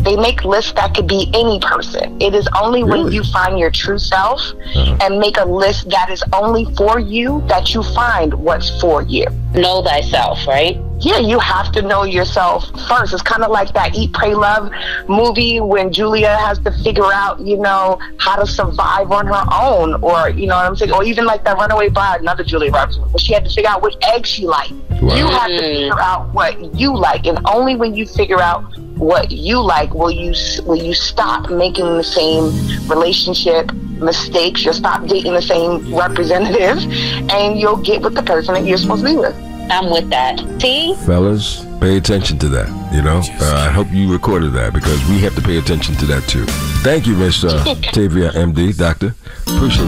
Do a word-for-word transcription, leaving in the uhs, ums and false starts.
They make lists that could be any person. It is only Really? when you find your true self Uh-huh. and make a list that is only for you that you find what's for you. Know thyself, right? Yeah, you have to know yourself first. It's kind of like that Eat, Pray, Love movie when Julia has to figure out, you know, how to survive on her own, or, you know what I'm saying? Or even like that Runaway Bride, another Julia Roberts, where she had to figure out what egg she liked. Wow. You have to figure out what you like, and only when you figure out what you like will you will you stop making the same relationship mistakes. You'll stop dating the same representative, and you'll get with the person that you're supposed to be with. I'm with that. See? Fellas, pay attention to that, you know? Uh, I hope you recorded that, because we have to pay attention to that too. Thank you, Miss uh, Tavia, M D, doctor. Appreciate